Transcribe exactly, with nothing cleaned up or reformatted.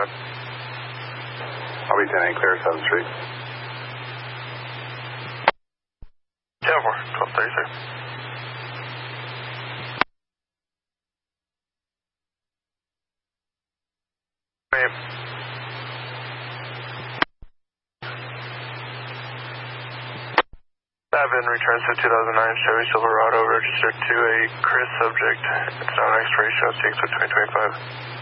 ahead. I'll be ten eight, clear seventh Street. ten four, twelve thirty-six. Name. Seven returns to two thousand nine Chevy Silverado registered to a Chris subject. It's not an expiration of six of twenty twenty-five.